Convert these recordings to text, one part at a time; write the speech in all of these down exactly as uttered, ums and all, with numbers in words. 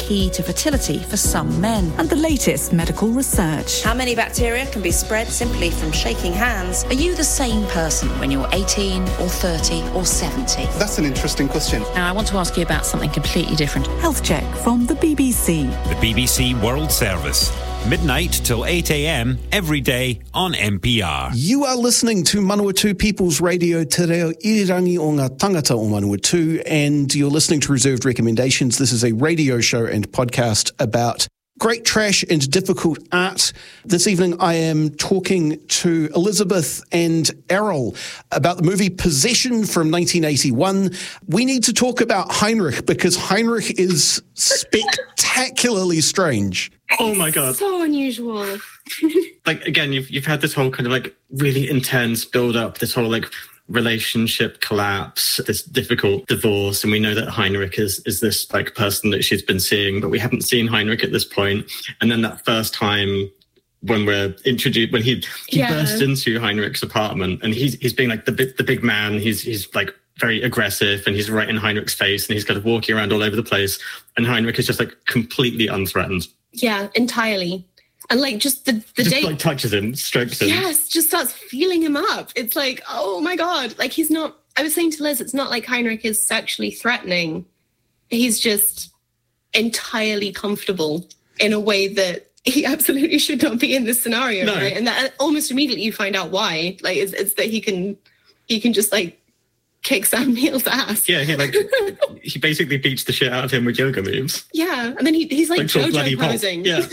key to fertility for some men. And the latest medical research. How many bacteria can be spread simply from shaking hands? Are you the same person when you're eighteen or thirty or seventy? That's an interesting question. Now, I want to ask you about something completely different. Health check from the B B C. The B B C World Service. Midnight till eight a.m. every day on N P R. You are listening to Manawatu People's Radio Te Reo Irirangi o ngā tangata o Manawatu, and you're listening to Reserved Recommendations. This is a radio show and podcast about great trash and difficult art. This evening I am talking to Elizabeth and Errol about the movie Possession from nineteen eighty-one. We need to talk about Heinrich because Heinrich is spectacularly strange. Oh my God. So unusual. Like, again, you've you've had this whole kind of like really intense build up, this whole like relationship collapse, this difficult divorce, and we know that Heinrich is is this like person that she's been seeing, but we haven't seen Heinrich at this point. And then that first time when we're introduced, when he he Yeah. burst into Heinrich's apartment, and he's he's being like the big the big man, he's he's like very aggressive, and he's right in Heinrich's face, and he's kind of walking around all over the place, and Heinrich is just like completely unthreatened. Yeah, entirely. And like just the, the Just day... like touches him, strokes him. Yes, just starts feeling him up. It's like, oh my God. Like he's not... I was saying to Liz, it's not like Heinrich is sexually threatening. He's just entirely comfortable in a way that he absolutely should not be in this scenario, No. right? And that almost immediately you find out why. Like it's, it's that he can he can just like kick Sam Neill's ass. Yeah, he like he basically beats the shit out of him with yoga moves. Yeah, and then he, he's like, Like sort of bloody JoJo pulp. posing. Yeah.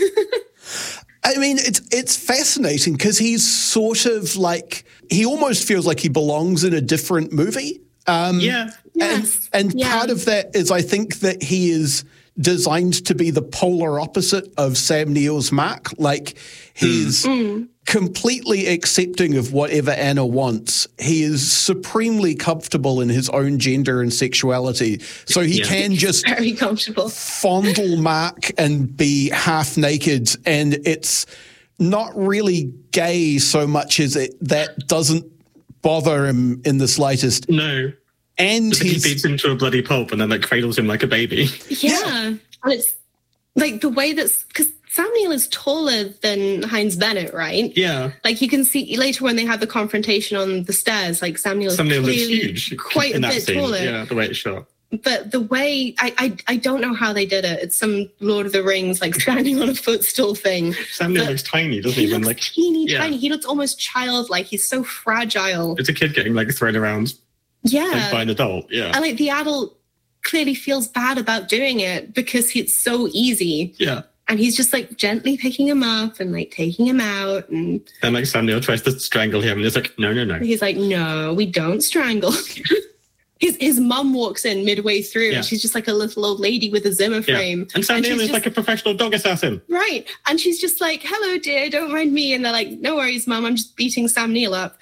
I mean, it's it's fascinating because he's sort of like, he almost feels like he belongs in a different movie. Um, Yeah. Yes. And, and Yeah. part of that is I think that he is designed to be the polar opposite of Sam Neill's Mark. Like he's Mm. completely accepting of whatever Anna wants. He is supremely comfortable in his own gender and sexuality. So he Yeah. can just Very comfortable. fondle Mark and be half naked, and it's not really gay so much as it that doesn't bother him in the slightest. No. And But he he's beats him to a bloody pulp and then like cradles him like a baby. Yeah. And it's like the way that's... Because Sam Neill is taller than Heinz Bennett, right? Yeah. Like you can see later when they have the confrontation on the stairs, like Sam Neill is Sam Neill looks clearly huge quite a in that bit scene. taller. Yeah, the way it's shot. But the way... I, I I don't know how they did it. It's some Lord of the Rings, like standing on a footstool thing. Sam Neill But looks tiny, doesn't He he? When looks like teeny yeah. tiny. He looks almost childlike. He's so fragile. it's a kid getting like thrown around Yeah. like, by an adult. Yeah. And like the adult clearly feels bad about doing it because it's so easy. Yeah. And he's just like gently picking him up and like taking him out. And And like Sam Neill tries to strangle him and it's like, no, no, no. he's like, no, we don't strangle. his his mum walks in midway through Yeah. and she's just like a little old lady with a Zimmer Yeah. frame. And Sam And Neill she's is just- like a professional dog assassin. Right. And she's just like, hello, dear, don't mind me. And they're like, no worries, mum, I'm just beating Sam Neill up.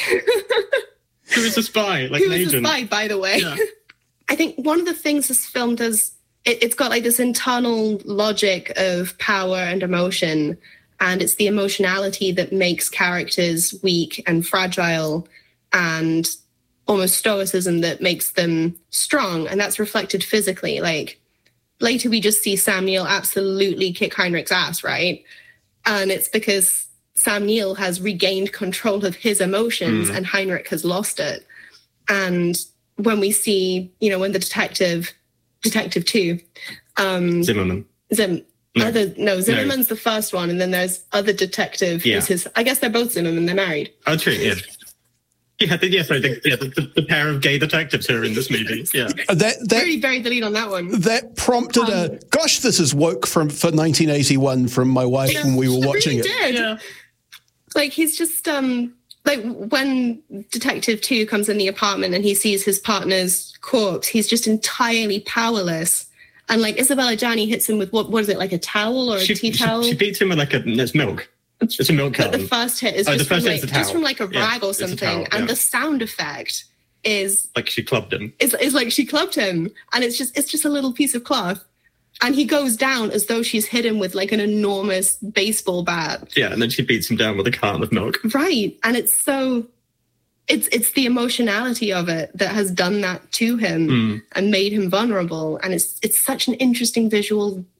Who is a spy? Like Who an is a agent. spy, by the way. Yeah. I think one of the things this film does, it, it's got like this internal logic of power and emotion, and it's the emotionality that makes characters weak and fragile, and almost stoicism that makes them strong, and that's reflected physically. Like later we just see Sam Neill absolutely kick Heinrich's ass, right? And it's because Sam Neill has regained control of his emotions Mm. and Heinrich has lost it. And when we see, you know, when the detective, Detective Two, um, Zimmerman. Zim, No. other, no, Zimmerman's the first one, and then there's other detective. Yeah. Who's his? I guess they're both Zimmerman. They're married. Oh, true. Yeah. Yeah, the, yeah, sorry, the, yeah, the, the, the pair of gay detectives who are in this movie. Yeah. that that Very buried the lead on that one. that prompted a gosh, this is woke from for nineteen eighty-one from my wife when we were It watching really it. did. Yeah. Like he's just um like when Detective Two comes in the apartment and he sees his partner's corpse, he's just entirely powerless. And like Isabella Gianni hits him with what what is it, like a towel or a She, tea she, towel? she beats him with like a, it's milk. It's a milk But the carton. first hit is Oh, the just, first from, hit's like, a just towel. from like a Yeah, rag or it's a something. towel, And yeah. the sound effect is Like she clubbed him. is is like she clubbed him, and it's just it's just a little piece of cloth. And he goes down as though she's hit him with like an enormous baseball bat. Yeah, and then she beats him down with a carton of milk. Right. And it's so it's it's the emotionality of it that has done that to him Mm. and made him vulnerable. And it's it's such an interesting visual